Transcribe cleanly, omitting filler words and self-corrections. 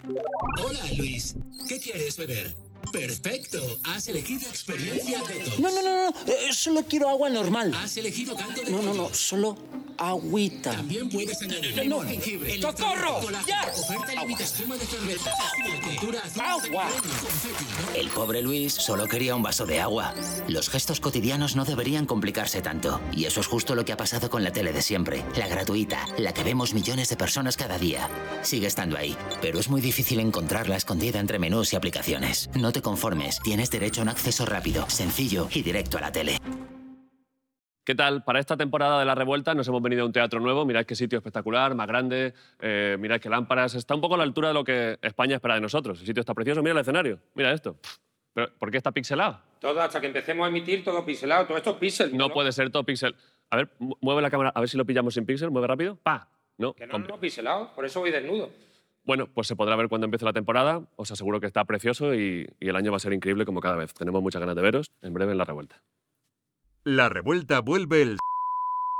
Hola, Luis. ¿Qué quieres beber? Perfecto. Has elegido experiencia detox. No, solo quiero agua normal. Has elegido caldo de No, pollo. solo agüita. También puedes añadir limón, jengibre, ¡Socorro! colágeno, ¡Ya! oferta ilimitada, espuma de cerveza, tintura, ¡Agua! confeti. El pobre Luis solo quería un vaso de agua. Los gestos cotidianos no deberían complicarse tanto. Y eso es justo lo que ha pasado con la tele de siempre. La gratuita, la que vemos millones de personas cada día. Sigue estando ahí, pero es muy difícil encontrarla escondida entre menús y aplicaciones. No te conformes, tienes derecho a un acceso rápido, sencillo y directo a la tele. ¿Qué tal? Para esta temporada de La Revuelta nos hemos venido a un teatro nuevo. Mirad qué sitio espectacular, más grande. Mirad qué lámparas. Está un poco a la altura de lo que España espera de nosotros. El sitio está precioso. Mira el escenario. Mira esto. ¿Pero por qué está pixelado? Todo, hasta que empecemos a emitir, todo pixelado. Todo esto es pixel. No puede ser todo pixel. A ver, mueve la cámara. A ver si lo pillamos sin pixel. Mueve rápido. ¡Pa! No. Que no, pixelado. Por eso voy desnudo. Bueno, pues se podrá ver cuando empiece la temporada. Os aseguro que está precioso y el año va a ser increíble como cada vez. Tenemos muchas ganas de veros en breve en La Revuelta. La Revuelta vuelve el